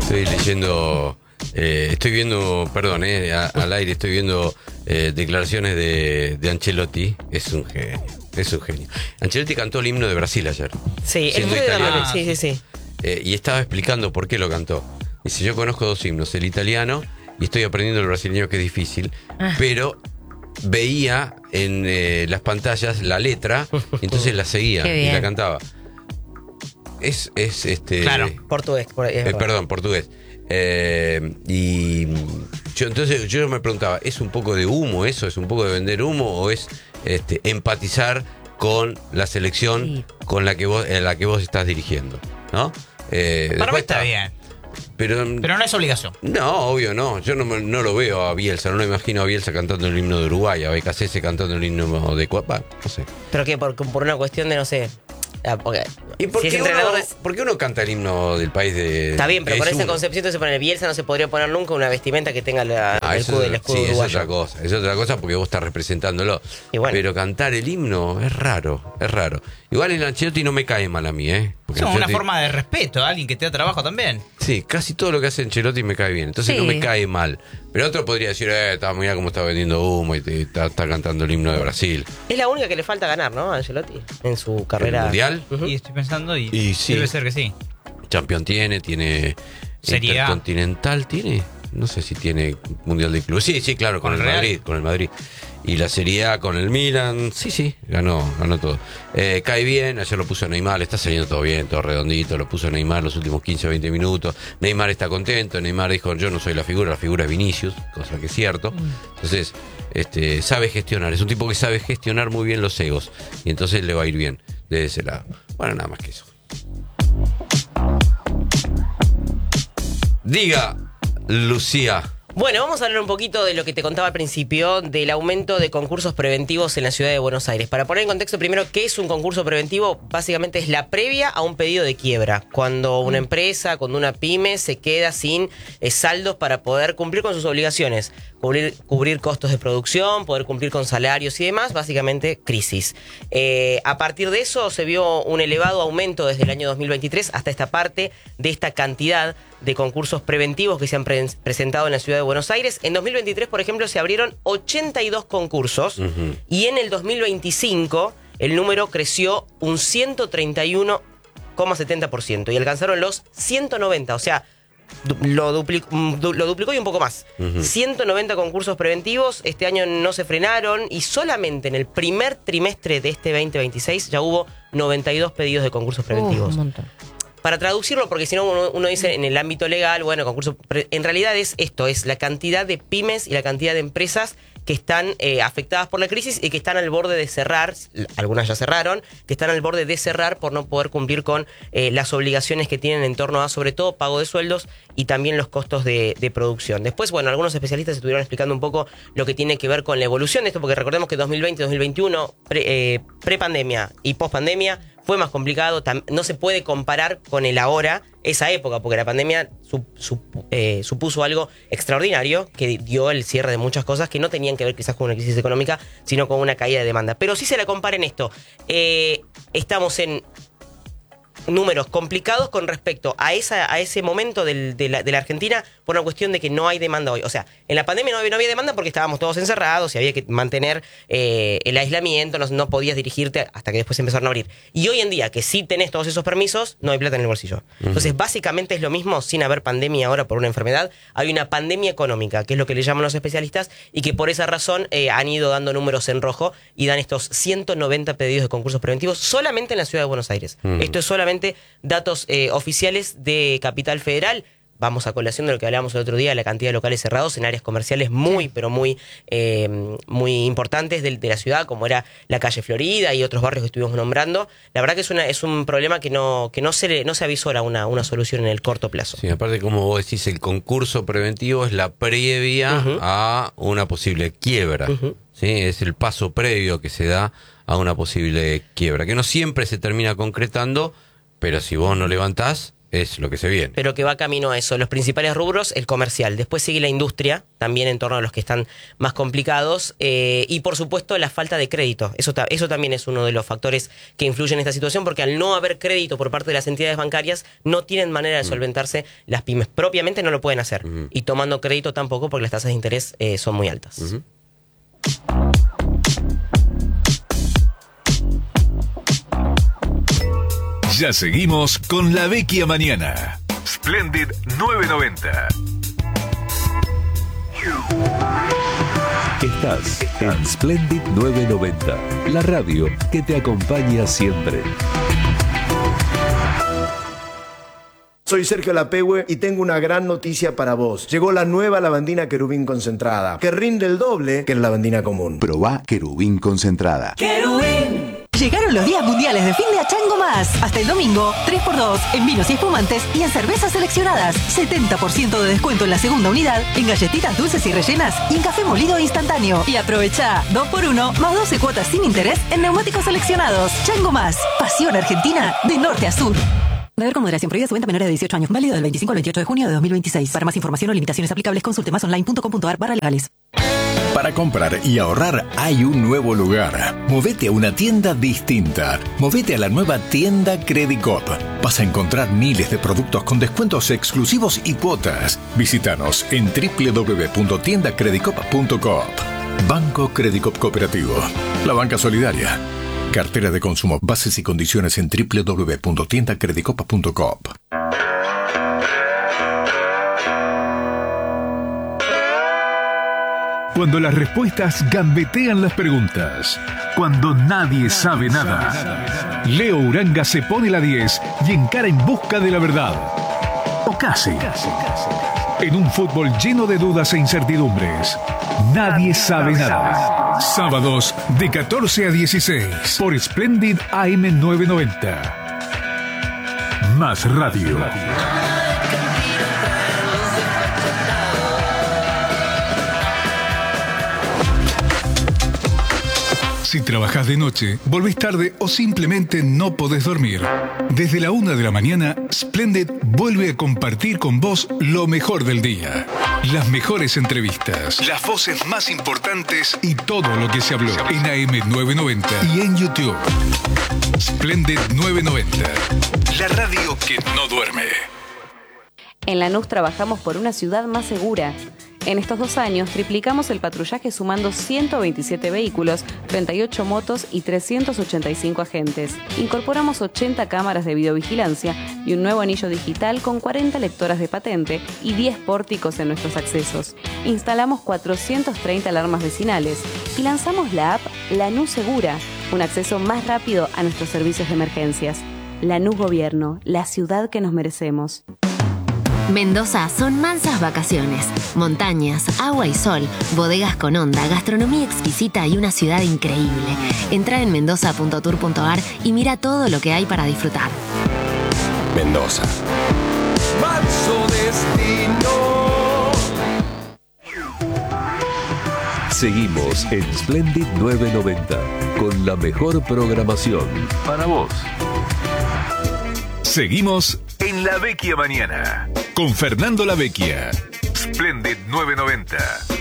Estoy leyendo, estoy viendo, perdón, al aire estoy viendo declaraciones de Ancelotti. Es un genio, es un genio. Ancelotti cantó el himno de Brasil ayer. Sí, siendo italiano. Sí. Y estaba explicando por qué lo cantó. Dice, yo conozco dos himnos, el italiano y estoy aprendiendo el brasileño, que es difícil, pero veía en las pantallas la letra, entonces la seguía y la cantaba. Es claro, portugués. Perdón, portugués. Y yo me preguntaba, ¿es un poco de humo eso? ¿Es un poco de vender humo? ¿O es empatizar con la selección con la que vos estás dirigiendo? ¿No? Para mí está bien. Pero no es obligación. No, obvio no. Yo no lo veo a Bielsa, no lo imagino a Bielsa cantando el himno de Uruguay, a BKC cantando el himno de Cuapa, no sé. ¿Pero qué? Por una cuestión de, no sé... ¿Y por qué uno canta el himno del país de... Está bien, pero con esa concepción se pone Bielsa, no se podría poner nunca una vestimenta que tenga el escudo sí, uruguayo. Es otra cosa porque vos estás representándolo. Bueno. Pero cantar el himno es raro. Igual el Ancelotti no me cae mal a mí, Es una forma de respeto a alguien que te da trabajo también. Sí, casi todo lo que hace Ancelotti me cae bien, entonces no me cae mal. Pero otro podría decir, mira cómo está vendiendo humo y está cantando el himno de Brasil. Es la única que le falta ganar, ¿no? A Ancelotti en su carrera. ¿El mundial? Y estoy pensando y sí. Debe ser que sí. Champion tiene Serie A. Intercontinental tiene, no sé si tiene Mundial de Clubes. Sí, claro, con el Madrid. Y la Serie A con el Milan, sí, ganó todo. Cae bien, ayer lo puso Neymar, está saliendo todo bien, todo redondito, lo puso Neymar los últimos 15 o 20 minutos. Neymar está contento, Neymar dijo, yo no soy la figura es Vinicius, cosa que es cierto. Entonces, sabe gestionar, es un tipo que sabe gestionar muy bien los egos, y entonces le va a ir bien desde ese lado. Bueno, nada más que eso. Diga, Lucía. Bueno, vamos a hablar un poquito de lo que te contaba al principio, del aumento de concursos preventivos en la ciudad de Buenos Aires. Para poner en contexto primero, ¿qué es un concurso preventivo? Básicamente es la previa a un pedido de quiebra. Cuando una empresa, cuando una pyme se queda sin saldos para poder cumplir con sus obligaciones, cubrir costos de producción, poder cumplir con salarios y demás, básicamente crisis. A partir de eso se vio un elevado aumento desde el año 2023 hasta esta parte de esta cantidad de concursos preventivos que se han presentado en la ciudad de Buenos Aires. En 2023, por ejemplo, se abrieron 82 concursos y en el 2025 el número creció un 131,70% y alcanzaron los 190, o sea, lo duplicó y un poco más. 190 concursos preventivos, este año no se frenaron y solamente en el primer trimestre de este 2026 ya hubo 92 pedidos de concursos preventivos. Un montón. Para traducirlo, porque si no uno dice en el ámbito legal, bueno, en realidad es esto, es la cantidad de pymes y la cantidad de empresas que están afectadas por la crisis y que están al borde de cerrar, algunas ya cerraron, que están al borde de cerrar por no poder cumplir con las obligaciones que tienen en torno a, sobre todo, pago de sueldos y también los costos de producción. Después, bueno, algunos especialistas estuvieron explicando un poco lo que tiene que ver con la evolución de esto, porque recordemos que 2020, 2021, prepandemia y pospandemia, fue más complicado, no se puede comparar con el ahora, esa época, porque la pandemia supuso algo extraordinario que dio el cierre de muchas cosas que no tenían que ver quizás con una crisis económica, sino con una caída de demanda. Pero sí se la compara en esto. Estamos en números complicados con respecto a ese momento de la Argentina por una cuestión de que no hay demanda hoy. O sea, en la pandemia no había demanda porque estábamos todos encerrados y había que mantener el aislamiento, no podías dirigirte hasta que después empezaron a abrir. Y hoy en día, que sí tenés todos esos permisos, no hay plata en el bolsillo. Entonces, básicamente es lo mismo sin haber pandemia ahora por una enfermedad. Hay una pandemia económica, que es lo que le llaman los especialistas, y que por esa razón han ido dando números en rojo y dan estos 190 pedidos de concursos preventivos solamente en la ciudad de Buenos Aires. Esto es solamente datos oficiales de Capital Federal. Vamos a colación de lo que hablábamos el otro día, la cantidad de locales cerrados en áreas comerciales pero muy importantes de la ciudad, como era la calle Florida y otros barrios que estuvimos nombrando. La verdad que es un problema que no se avisora una solución en el corto plazo. Sí, aparte, como vos decís, el concurso preventivo es la previa a una posible quiebra. ¿Sí? Es el paso previo que se da a una posible quiebra, que no siempre se termina concretando, pero si vos no levantás, es lo que se viene. Pero que va camino a eso. Los principales rubros, el comercial. Después sigue la industria, también en torno a los que están más complicados. Y por supuesto la falta de crédito. Eso también es uno de los factores que influyen en esta situación, porque al no haber crédito por parte de las entidades bancarias, no tienen manera de solventarse. Las pymes propiamente no lo pueden hacer. Y tomando crédito tampoco, porque las tasas de interés son muy altas. Ya seguimos con La Vecchia Mañana. Splendid 990. Estás en Splendid 990, la radio que te acompaña siempre. Soy Sergio Lapehue y tengo una gran noticia para vos. Llegó la nueva lavandina Querubín concentrada, que rinde el doble que la lavandina común. Probá Querubín concentrada. ¡Querubín! Llegaron los días mundiales de fin de Chango Más. Hasta el domingo, 3x2 en vinos y espumantes y en cervezas seleccionadas. 70% de descuento en la segunda unidad, en galletitas dulces y rellenas y en café molido instantáneo. Y aprovecha 2x1 más 12 cuotas sin interés en neumáticos seleccionados. Chango Más, pasión argentina de norte a sur. Beber con moderación. Prohibida su venta a menores de 18 años. Válido del 25 al 28 de junio de 2026. Para más información o limitaciones aplicables, consulte masonline.com.ar/legales. Para comprar y ahorrar hay un nuevo lugar. Movete a una tienda distinta. Movete a la nueva tienda Credicop. Vas a encontrar miles de productos con descuentos exclusivos y cuotas. Visítanos en www.tiendacredicop.coop. Banco Credicop Cooperativo. La banca solidaria. Cartera de consumo. Bases y condiciones en www.tiendacredicop.coop. Cuando las respuestas gambetean las preguntas. Cuando nadie sabe nada. Leo Uranga se pone la 10 y encara en busca de la verdad. O casi. En un fútbol lleno de dudas e incertidumbres. Nadie sabe nada. Sábados de 14 a 16 por Splendid AM 990. Más radio. Si trabajás de noche, volvés tarde o simplemente no podés dormir. Desde la 1 de la mañana, Splendid vuelve a compartir con vos lo mejor del día. Las mejores entrevistas, las voces más importantes y todo lo que se habló en AM 990 y en YouTube. Splendid 990, la radio que no duerme. En Lanús trabajamos por una ciudad más segura. En estos 2 años triplicamos el patrullaje sumando 127 vehículos, 38 motos y 385 agentes. Incorporamos 80 cámaras de videovigilancia y un nuevo anillo digital con 40 lectoras de patente y 10 pórticos en nuestros accesos. Instalamos 430 alarmas vecinales y lanzamos la app Lanús Segura, un acceso más rápido a nuestros servicios de emergencias. Lanús Gobierno, la ciudad que nos merecemos. Mendoza son mansas vacaciones, montañas, agua y sol, bodegas con onda, gastronomía exquisita y una ciudad increíble. Entra en mendoza.tour.ar y mira todo lo que hay para disfrutar. Mendoza. Manso destino. Seguimos en Splendid 990 con la mejor programación para vos. Seguimos en La Vecchia Mañana con Fernando La Vecchia. Splendid 990.